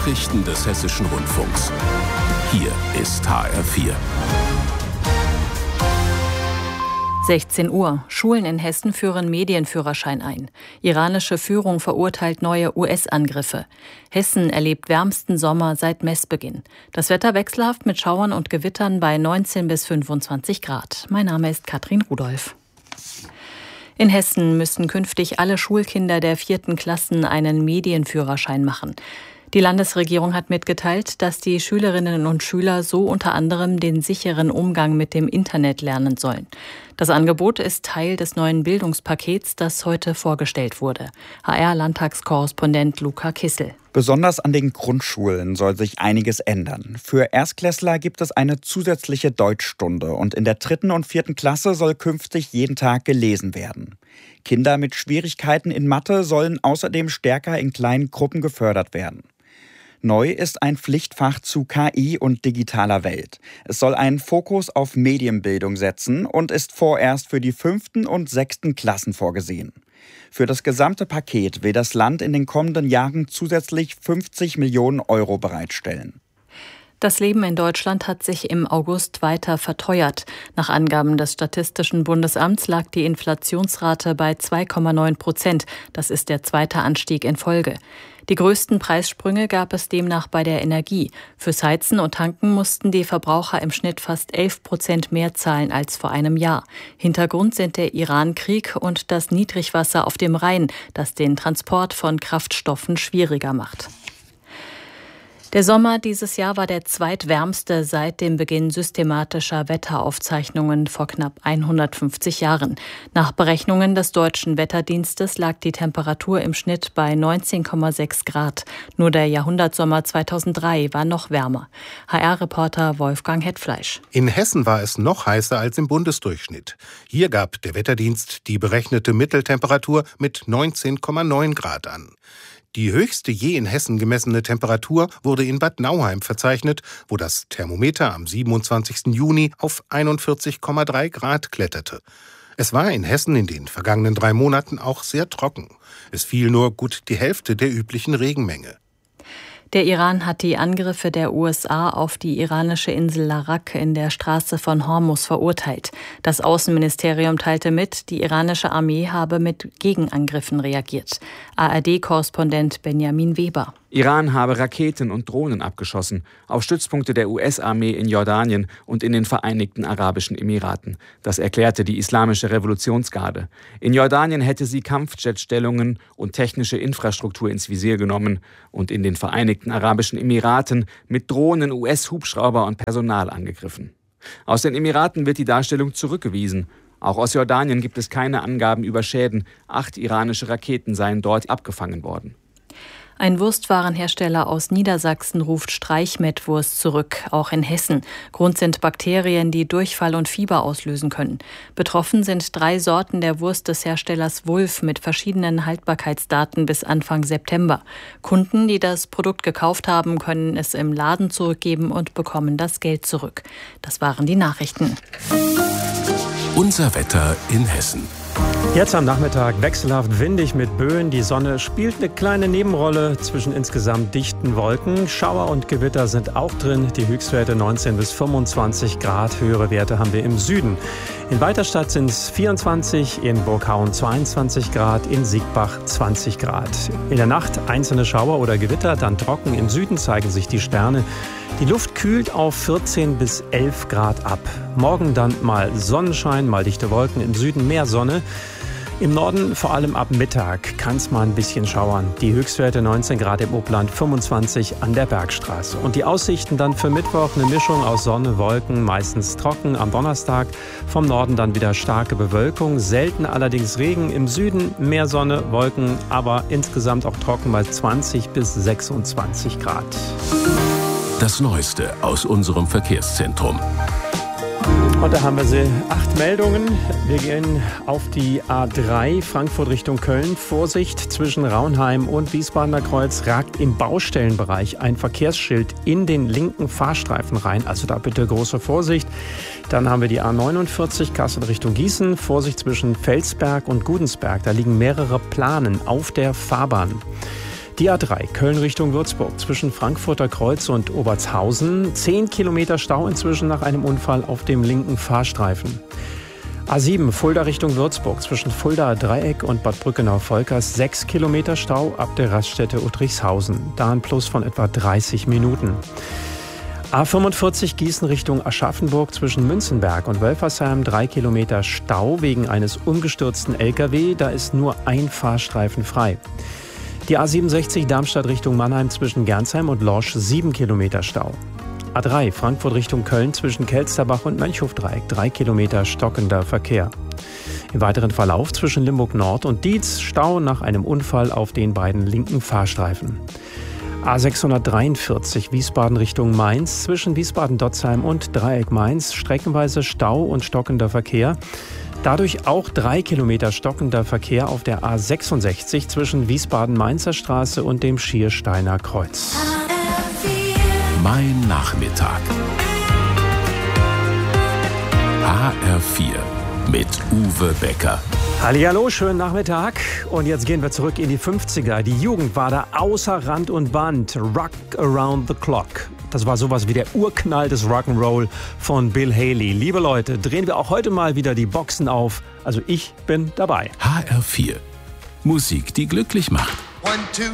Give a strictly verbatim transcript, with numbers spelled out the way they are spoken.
Nachrichten des Hessischen Rundfunks. Hier ist H R vier. sechzehn Uhr. Schulen in Hessen führen Medienführerschein ein. Iranische Führung verurteilt neue U S-Angriffe. Hessen erlebt wärmsten Sommer seit Messbeginn. Das Wetter wechselhaft mit Schauern und Gewittern bei neunzehn bis fünfundzwanzig Grad. Mein Name ist Katrin Rudolph. In Hessen müssen künftig alle Schulkinder der vierten Klassen einen Medienführerschein machen. Die Landesregierung hat mitgeteilt, dass die Schülerinnen und Schüler so unter anderem den sicheren Umgang mit dem Internet lernen sollen. Das Angebot ist Teil des neuen Bildungspakets, das heute vorgestellt wurde. H R-Landtagskorrespondent Luca Kissel. Besonders an den Grundschulen soll sich einiges ändern. Für Erstklässler gibt es eine zusätzliche Deutschstunde und in der dritten und vierten Klasse soll künftig jeden Tag gelesen werden. Kinder mit Schwierigkeiten in Mathe sollen außerdem stärker in kleinen Gruppen gefördert werden. Neu ist ein Pflichtfach zu K I und digitaler Welt. Es soll einen Fokus auf Medienbildung setzen und ist vorerst für die fünften und sechsten Klassen vorgesehen. Für das gesamte Paket will das Land in den kommenden Jahren zusätzlich fünfzig Millionen Euro bereitstellen. Das Leben in Deutschland hat sich im August weiter verteuert. Nach Angaben des Statistischen Bundesamts lag die Inflationsrate bei zwei Komma neun Prozent. Das ist der zweite Anstieg in Folge. Die größten Preissprünge gab es demnach bei der Energie. Fürs Heizen und Tanken mussten die Verbraucher im Schnitt fast elf Prozent mehr zahlen als vor einem Jahr. Hintergrund sind der Iran-Krieg und das Niedrigwasser auf dem Rhein, das den Transport von Kraftstoffen schwieriger macht. Der Sommer dieses Jahr war der zweitwärmste seit dem Beginn systematischer Wetteraufzeichnungen vor knapp hundertfünfzig Jahren. Nach Berechnungen des Deutschen Wetterdienstes lag die Temperatur im Schnitt bei neunzehn Komma sechs Grad. Nur der Jahrhundertsommer zweitausenddrei war noch wärmer. H R-Reporter Wolfgang Hetfleisch. In Hessen war es noch heißer als im Bundesdurchschnitt. Hier gab der Wetterdienst die berechnete Mitteltemperatur mit neunzehn Komma neun Grad an. Die höchste je in Hessen gemessene Temperatur wurde in Bad Nauheim verzeichnet, wo das Thermometer am siebenundzwanzigsten Juni auf einundvierzig Komma drei Grad kletterte. Es war in Hessen in den vergangenen drei Monaten auch sehr trocken. Es fiel nur gut die Hälfte der üblichen Regenmenge. Der Iran hat die Angriffe der U S A auf die iranische Insel Larak in der Straße von Hormuz verurteilt. Das Außenministerium teilte mit, die iranische Armee habe mit Gegenangriffen reagiert. A R D-Korrespondent Benjamin Weber. Iran habe Raketen und Drohnen abgeschossen auf Stützpunkte der U S-Armee in Jordanien und in den Vereinigten Arabischen Emiraten. Das erklärte die Islamische Revolutionsgarde. In Jordanien hätte sie Kampfjetstellungen und technische Infrastruktur ins Visier genommen und in den Vereinigten Arabischen Emiraten mit Drohnen, U S-Hubschrauber und Personal angegriffen. Aus den Emiraten wird die Darstellung zurückgewiesen. Auch aus Jordanien gibt es keine Angaben über Schäden. Acht iranische Raketen seien dort abgefangen worden. Ein Wurstwarenhersteller aus Niedersachsen ruft Streichmettwurst zurück, auch in Hessen. Grund sind Bakterien, die Durchfall und Fieber auslösen können. Betroffen sind drei Sorten der Wurst des Herstellers Wulf mit verschiedenen Haltbarkeitsdaten bis Anfang September. Kunden, die das Produkt gekauft haben, können es im Laden zurückgeben und bekommen das Geld zurück. Das waren die Nachrichten. Unser Wetter in Hessen. Jetzt am Nachmittag wechselhaft windig mit Böen. Die Sonne spielt eine kleine Nebenrolle zwischen insgesamt dichten Wolken. Schauer und Gewitter sind auch drin. Die Höchstwerte neunzehn bis fünfundzwanzig Grad. Höhere Werte haben wir im Süden. In Weiterstadt sind es vierundzwanzig, in Burghauen zweiundzwanzig Grad, in Siegbach zwanzig Grad. In der Nacht einzelne Schauer oder Gewitter, dann trocken. Im Süden zeigen sich die Sterne. Die Luft kühlt auf vierzehn bis elf Grad ab. Morgen dann mal Sonnenschein, mal dichte Wolken. Im Süden mehr Sonne. Im Norden vor allem ab Mittag kann es mal ein bisschen schauern. Die Höchstwerte neunzehn Grad im Upland, fünfundzwanzig an der Bergstraße. Und die Aussichten dann für Mittwoch eine Mischung aus Sonne, Wolken, meistens trocken. Am Donnerstag vom Norden dann wieder starke Bewölkung, selten allerdings Regen. Im Süden mehr Sonne, Wolken, aber insgesamt auch trocken bei zwanzig bis sechsundzwanzig Grad. Das Neueste aus unserem Verkehrszentrum. Und da haben wir sie. Acht Meldungen. Wir gehen auf die A drei Frankfurt Richtung Köln. Vorsicht, zwischen Raunheim und Wiesbadener Kreuz ragt im Baustellenbereich ein Verkehrsschild in den linken Fahrstreifen rein. Also da bitte große Vorsicht. Dann haben wir die A neunundvierzig Kassel Richtung Gießen. Vorsicht zwischen Felsberg und Gudensberg. Da liegen mehrere Planen auf der Fahrbahn. Die A drei Köln Richtung Würzburg zwischen Frankfurter Kreuz und Obertshausen. zehn Kilometer Stau inzwischen nach einem Unfall auf dem linken Fahrstreifen. A sieben Fulda Richtung Würzburg zwischen Fuldaer Dreieck und Bad Brückenau-Volkers. sechs Kilometer Stau ab der Raststätte Uttrichshausen. Da ein Plus von etwa dreißig Minuten. A fünfundvierzig Gießen Richtung Aschaffenburg zwischen Münzenberg und Wölfersheim. drei Kilometer Stau wegen eines umgestürzten L K W. Da ist nur ein Fahrstreifen frei. Die A siebenundsechzig Darmstadt Richtung Mannheim zwischen Gernsheim und Lorsch. sieben Kilometer Stau. A drei Frankfurt Richtung Köln zwischen Kelsterbach und Mönchhofdreieck. drei Kilometer stockender Verkehr. Im weiteren Verlauf zwischen Limburg Nord und Dietz Stau nach einem Unfall auf den beiden linken Fahrstreifen. A sechshundertdreiundvierzig Wiesbaden Richtung Mainz zwischen Wiesbaden-Dotzheim und Dreieck Mainz. Streckenweise Stau und stockender Verkehr. Dadurch auch drei Kilometer stockender Verkehr auf der A sechsundsechzig zwischen Wiesbaden-Mainzer Straße und dem Schiersteiner Kreuz. Mein Nachmittag. H R vier mit Uwe Becker. Hallihallo, schönen Nachmittag. Und jetzt gehen wir zurück in die fünfziger. Die Jugend war da außer Rand und Band. Rock Around the Clock. Das war sowas wie der Urknall des Rock'n'Roll von Bill Haley. Liebe Leute, drehen wir auch heute mal wieder die Boxen auf. Also ich bin dabei. H R vier. Musik, die glücklich macht. One, two,